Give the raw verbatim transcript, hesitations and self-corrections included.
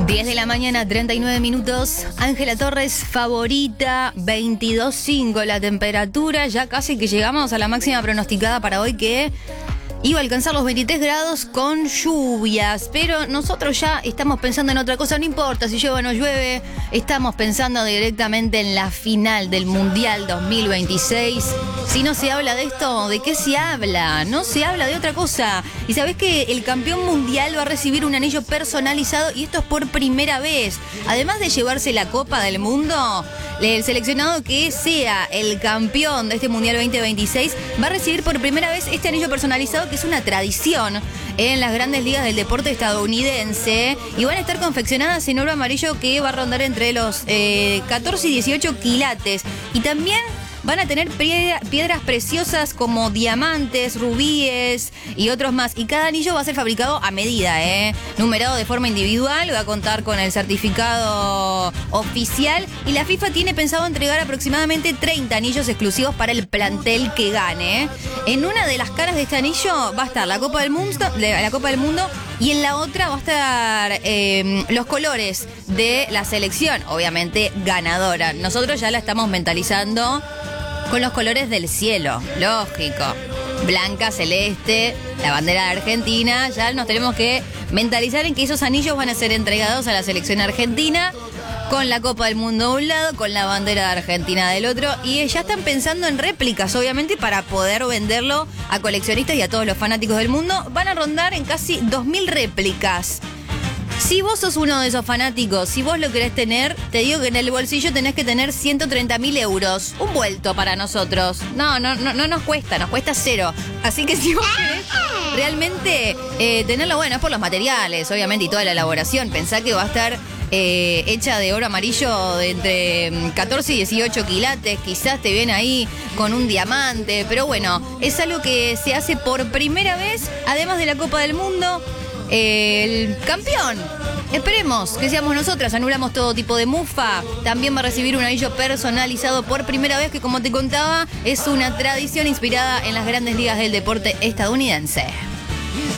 diez de la mañana, treinta y nueve minutos. Ángela Torres, favorita, veintidós punto cinco la temperatura. Ya casi que llegamos a la máxima pronosticada para hoy, que iba a alcanzar los veintitrés grados con lluvias. Pero nosotros ya estamos pensando en otra cosa. No importa si llueve o no llueve. Estamos pensando directamente en la final del Mundial dos mil veintiséis. Si no se habla de esto, ¿de qué se habla? No se habla de otra cosa. Y sabés que el campeón mundial va a recibir un anillo personalizado, y esto es por primera vez. Además de llevarse la Copa del Mundo, el seleccionado que sea el campeón de este Mundial veinte veintiséis va a recibir por primera vez este anillo personalizado, que es una tradición en las grandes ligas del deporte estadounidense, y van a estar confeccionadas en oro amarillo, que va a rondar entre los eh, catorce y dieciocho quilates. Y también van a tener piedras preciosas como diamantes, rubíes y otros más. Y cada anillo va a ser fabricado a medida, ¿eh? Numerado de forma individual, va a contar con el certificado oficial. Y la FIFA tiene pensado entregar aproximadamente treinta anillos exclusivos para el plantel que gane. En una de las caras de este anillo va a estar la Copa del Mundo, la Copa del Mundo, y en la otra va a estar eh, los colores de la selección, obviamente ganadora. Nosotros ya la estamos mentalizando con los colores del cielo, lógico. Blanca, celeste, la bandera de Argentina. Ya nos tenemos que mentalizar en que esos anillos van a ser entregados a la selección argentina, con la Copa del Mundo de un lado, con la bandera de Argentina del otro. Y ya están pensando en réplicas, obviamente, para poder venderlo a coleccionistas y a todos los fanáticos del mundo. Van a rondar en casi dos mil réplicas. Si vos sos uno de esos fanáticos, si vos lo querés tener, te digo que en el bolsillo tenés que tener ciento treinta mil euros. Un vuelto para nosotros. No, no, no, no nos cuesta, nos cuesta cero. Así que si vos querés realmente eh, tenerlo, bueno, es por los materiales, obviamente, y toda la elaboración. Pensá que va a estar eh, hecha de oro amarillo de entre catorce y dieciocho quilates. Quizás te viene ahí con un diamante. Pero bueno, es algo que se hace por primera vez, además de la Copa del Mundo. El campeón, esperemos que seamos nosotras, anulamos todo tipo de mufa. También va a recibir un anillo personalizado por primera vez, que, como te contaba, es una tradición inspirada en las grandes ligas del deporte estadounidense.